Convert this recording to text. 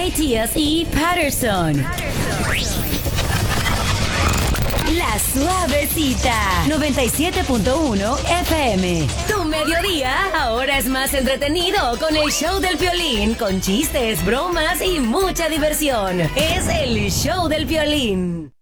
Matías y Patterson. La Suavecita, 97.1 FM. Tu mediodía ahora es más entretenido con el show del Piolín, con chistes, bromas y mucha diversión. Es el show del Piolín.